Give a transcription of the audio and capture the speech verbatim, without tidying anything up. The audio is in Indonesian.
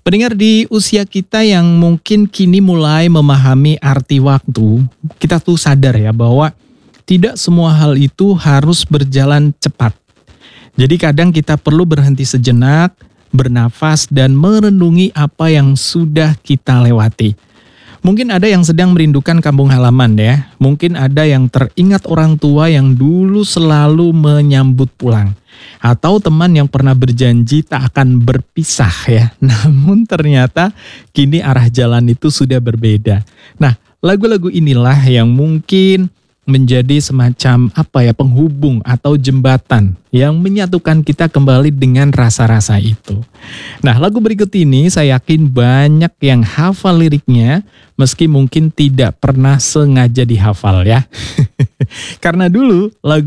Pendengar di usia kita yang mungkin kini mulai memahami arti waktu, kita tuh sadar ya bahwa tidak semua hal itu harus berjalan cepat. Jadi kadang kita perlu berhenti sejenak, bernafas dan merenungi apa yang sudah kita lewati. Mungkin ada yang sedang merindukan kampung halaman ya. Mungkin ada yang teringat orang tua yang dulu selalu menyambut pulang. Atau teman yang pernah berjanji tak akan berpisah ya. Namun ternyata kini arah jalan itu sudah berbeda. Nah, lagu-lagu inilah yang mungkin menjadi semacam apa ya, penghubung atau jembatan yang menyatukan kita kembali dengan rasa-rasa itu. Nah, lagu berikut ini saya yakin banyak yang hafal liriknya meski mungkin tidak pernah sengaja dihafal ya. Karena dulu lagu